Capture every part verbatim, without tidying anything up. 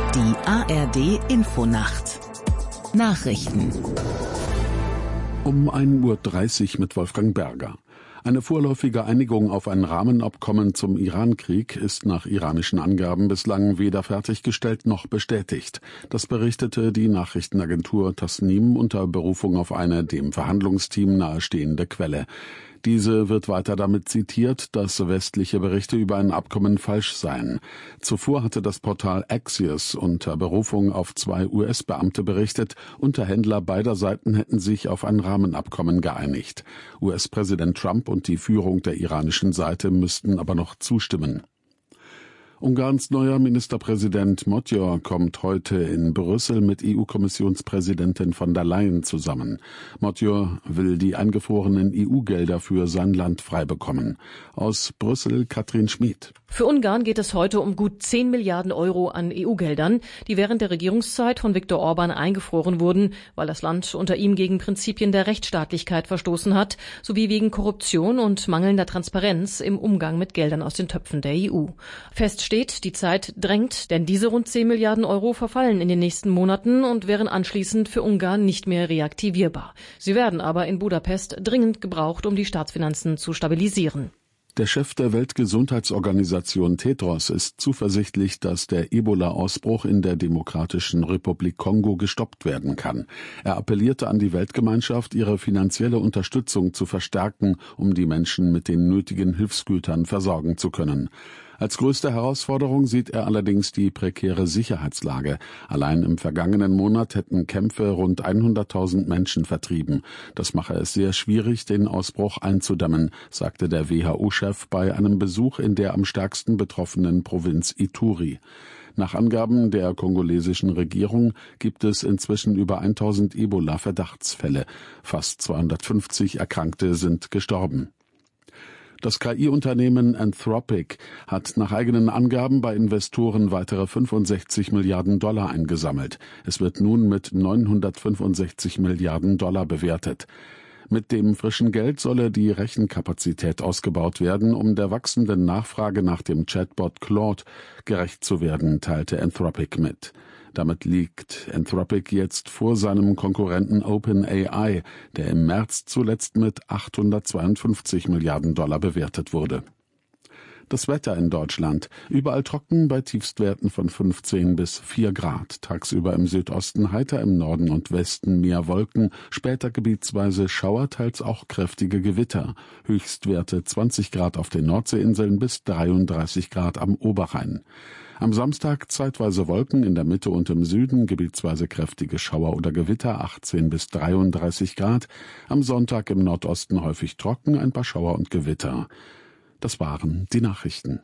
Die A R D Infonacht. Nachrichten. Um ein Uhr dreißig mit Wolfgang Berger. Eine vorläufige Einigung auf ein Rahmenabkommen zum Iran-Krieg ist nach iranischen Angaben bislang weder fertiggestellt noch bestätigt. Das berichtete die Nachrichtenagentur Tasnim unter Berufung auf eine dem Verhandlungsteam nahestehende Quelle. Diese wird weiter damit zitiert, dass westliche Berichte über ein Abkommen falsch seien. Zuvor hatte das Portal Axios unter Berufung auf zwei U S-Beamte berichtet, Unterhändler beider Seiten hätten sich auf ein Rahmenabkommen geeinigt. U S-Präsident Trump und die Führung der iranischen Seite müssten aber noch zustimmen. Ungarns neuer Ministerpräsident Magyar kommt heute in Brüssel mit E U-Kommissionspräsidentin von der Leyen zusammen. Magyar will die eingefrorenen E U-Gelder für sein Land frei bekommen. Aus Brüssel Katrin Schmid. Für Ungarn geht es heute um gut zehn Milliarden Euro an E U-Geldern, die während der Regierungszeit von Viktor Orban eingefroren wurden, weil das Land unter ihm gegen Prinzipien der Rechtsstaatlichkeit verstoßen hat, sowie wegen Korruption und mangelnder Transparenz im Umgang mit Geldern aus den Töpfen der E U. Fest steht, die Zeit drängt, denn diese rund zehn Milliarden Euro verfallen in den nächsten Monaten und wären anschließend für Ungarn nicht mehr reaktivierbar. Sie werden aber in Budapest dringend gebraucht, um die Staatsfinanzen zu stabilisieren. Der Chef der Weltgesundheitsorganisation Tedros ist zuversichtlich, dass der Ebola-Ausbruch in der Demokratischen Republik Kongo gestoppt werden kann. Er appellierte an die Weltgemeinschaft, ihre finanzielle Unterstützung zu verstärken, um die Menschen mit den nötigen Hilfsgütern versorgen zu können. Als größte Herausforderung sieht er allerdings die prekäre Sicherheitslage. Allein im vergangenen Monat hätten Kämpfe rund hunderttausend Menschen vertrieben. Das mache es sehr schwierig, den Ausbruch einzudämmen, sagte der W H O-Chef bei einem Besuch in der am stärksten betroffenen Provinz Ituri. Nach Angaben der kongolesischen Regierung gibt es inzwischen über tausend Ebola-Verdachtsfälle. Fast zweihundertfünfzig Erkrankte sind gestorben. Das K I-Unternehmen Anthropic hat nach eigenen Angaben bei Investoren weitere fünfundsechzig Milliarden Dollar eingesammelt. Es wird nun mit neunhundertfünfundsechzig Milliarden Dollar bewertet. Mit dem frischen Geld solle die Rechenkapazität ausgebaut werden, um der wachsenden Nachfrage nach dem Chatbot Claude gerecht zu werden, teilte Anthropic mit. Damit liegt Anthropic jetzt vor seinem Konkurrenten OpenAI, der im März zuletzt mit achthundertzweiundfünfzig Milliarden Dollar bewertet wurde. Das Wetter in Deutschland. Überall trocken bei Tiefstwerten von fünfzehn bis vier Grad. Tagsüber im Südosten heiter, im Norden und Westen mehr Wolken, später gebietsweise Schauer, teils auch kräftige Gewitter. Höchstwerte zwanzig Grad auf den Nordseeinseln bis dreiunddreißig Grad am Oberrhein. Am Samstag zeitweise Wolken in der Mitte und im Süden, gebietsweise kräftige Schauer oder Gewitter, achtzehn bis dreiunddreißig Grad. Am Sonntag im Nordosten häufig trocken, ein paar Schauer und Gewitter. Das waren die Nachrichten.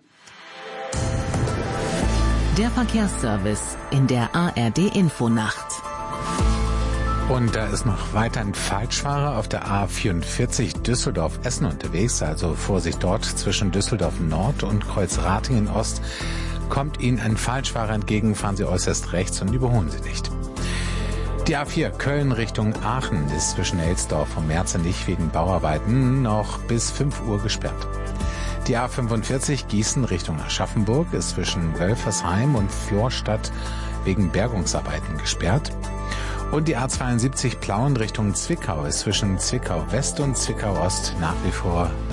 Der Verkehrsservice in der A R D Infonacht. Und da ist noch weiter ein Falschfahrer auf der A vierundvierzig Düsseldorf-Essen unterwegs, also Vorsicht dort zwischen Düsseldorf Nord und Kreuzratingen Ost. Kommt Ihnen ein Falschfahrer entgegen, fahren Sie äußerst rechts und überholen Sie nicht. Die A vier Köln Richtung Aachen ist zwischen Elsdorf und Merzernich wegen Bauarbeiten noch bis fünf Uhr gesperrt. Die A fünfundvierzig Gießen Richtung Aschaffenburg ist zwischen Wölfersheim und Florstadt wegen Bergungsarbeiten gesperrt. Und die A zweiundsiebzig Plauen Richtung Zwickau ist zwischen Zwickau West und Zwickau Ost nach wie vor